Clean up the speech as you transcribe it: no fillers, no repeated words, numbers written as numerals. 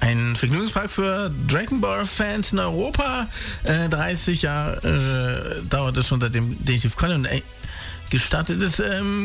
Ein Vergnügungspark für Dragon Ball Fans in Europa. 30 Jahre dauert es schon, seitdem Detective Conan gestartet ist.